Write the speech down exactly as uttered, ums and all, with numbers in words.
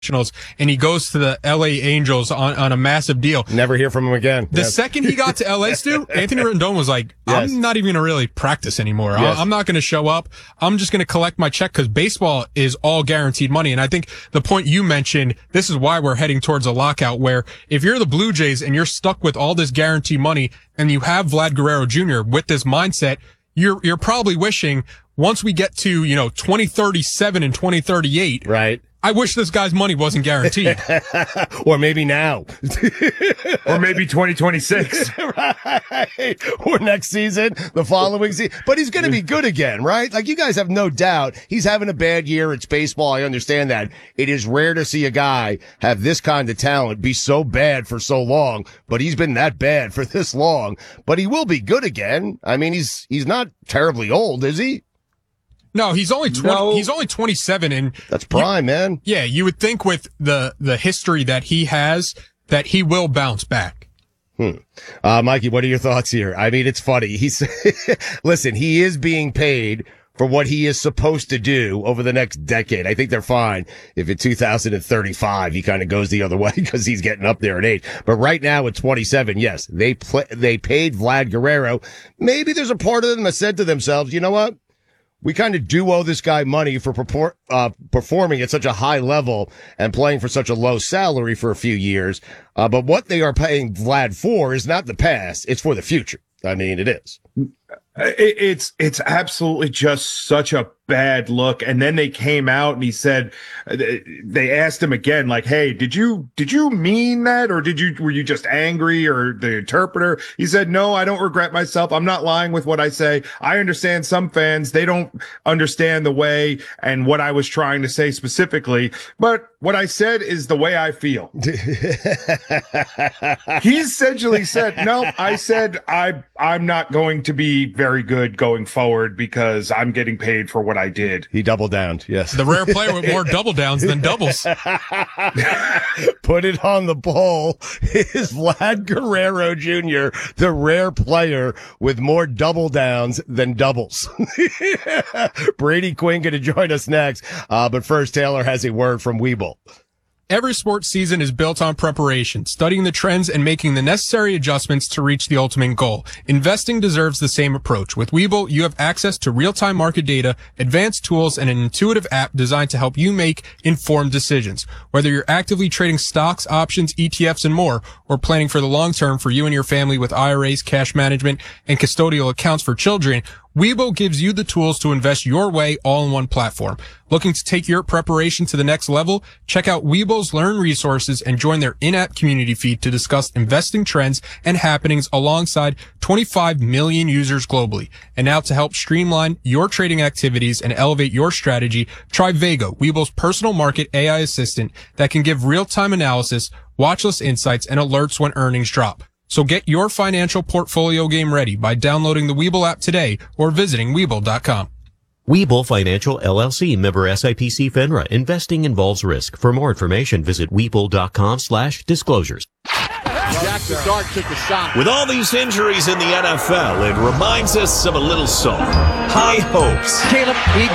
and he goes to the L A Angels on, on a massive deal. Never hear from him again. The yes. second he got to L A, Stu, Anthony Rendon was like, I'm yes. not even going to really practice anymore. Yes. I'm not going to show up. I'm just going to collect my check because baseball is all guaranteed money. And I think the point you mentioned, this is why we're heading towards a lockout where if you're the Blue Jays and you're stuck with all this guaranteed money and you have Vlad Guerrero Junior with this mindset, you're, you're probably wishing once we get to, you know, twenty thirty-seven and twenty thirty-eight. Right. I wish this guy's money wasn't guaranteed. Or maybe now. Or maybe twenty twenty-six. Right. Or next season, the following season. But he's going to be good again, right? Like, you guys have no doubt he's having a bad year. It's baseball. I understand that. It is rare to see a guy have this kind of talent be so bad for so long, but he's been that bad for this long. But he will be good again. I mean, he's he's not terribly old, is he? No, he's only twenty. No. He's only twenty-seven, and that's prime, you, man. Yeah, you would think with the the history that he has that he will bounce back. Hmm. Uh, Mikey, what are your thoughts here? I mean, it's funny. He's listen. He is being paid for what he is supposed to do over the next decade. I think they're fine if in two thousand thirty-five he kind of goes the other way because he's getting up there in age. But right now at twenty-seven, yes, they play, they paid Vlad Guerrero. Maybe there's a part of them that said to themselves, you know what? We kind of do owe this guy money for purport, uh, performing at such a high level and playing for such a low salary for a few years. Uh, but what they are paying Vlad for is not the past. It's for the future. I mean, it is. It, it's, it's absolutely just such a bad look. And then they came out and he said, they asked him again, like, hey, did you, did you mean that? Or did you, were you just angry? Or the interpreter? He said, no, I don't regret myself. I'm not lying with what I say. I understand some fans, they don't understand the way and what I was trying to say specifically, but what I said is the way I feel. He essentially said, no, I said, I, I'm not going to be very good going forward because I'm getting paid for what I did. He doubled down. Yes. The rare player with more double downs than doubles. Put it on the poll. Is Vlad Guerrero Junior the rare player with more double downs than doubles? Brady Quinn going to join us next. Uh, but first, Taylor has a word from Webull. Every sports season is built on preparation, studying the trends and making the necessary adjustments to reach the ultimate goal. Investing deserves the same approach. With Webull, you have access to real-time market data, advanced tools, and an intuitive app designed to help you make informed decisions. Whether you're actively trading stocks, options, E T Fs, and more, or planning for the long term for you and your family with I R As, cash management, and custodial accounts for children, Webull gives you the tools to invest your way all in one platform. Looking to take your preparation to the next level? Check out Webull's Learn resources and join their in-app community feed to discuss investing trends and happenings alongside twenty-five million users globally. And now to help streamline your trading activities and elevate your strategy, try Vega, Webull's personal market A I assistant that can give real-time analysis, watchlist insights, and alerts when earnings drop. So get your financial portfolio game ready by downloading the Webull app today or visiting Webull dot com. Webull Financial L L C, member S I P C FINRA. Investing involves risk. For more information, visit Webull dot com slash disclosures. Jackson Dart took a shot. With all these injuries in the N F L, it reminds us of a little song. High hopes. Caleb, he